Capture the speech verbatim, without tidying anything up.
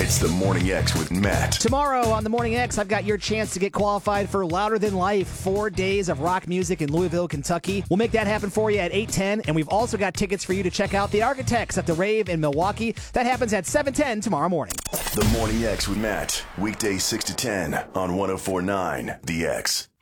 It's the Morning X with Matt. Tomorrow on the Morning X, I've got your chance to get qualified for Louder Than Life, four days of rock music in Louisville, Kentucky. We'll make that happen for you at eight ten, and we've also got tickets for you to check out The Architects at the Rave in Milwaukee. That happens at seven ten tomorrow morning. The Morning X with Matt, weekdays six to ten on one oh four point nine The X.